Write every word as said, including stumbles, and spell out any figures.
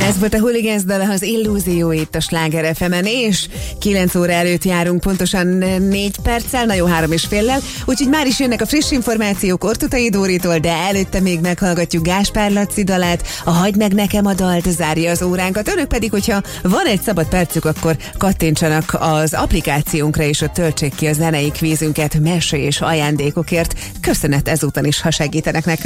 Ez volt a Hooligans dala, az Illúzió itt a Sláger ef emen, és kilenc óra előtt járunk pontosan négy perccel, na jó, három és féllel, úgyhogy már is jönnek a friss információk Ortutai Dóritól, de előtte még meghallgatjuk Gáspár Laci dalát, a Hagyd meg nekem a dalt zárja az óránkat. Önök pedig, hogyha van egy szabad percük, akkor kattintsanak az applikációnkra, és ott töltsék ki a zenei kvízünket mesé és ajándékokért. Köszönet ezúton is, ha segítenek nekünk.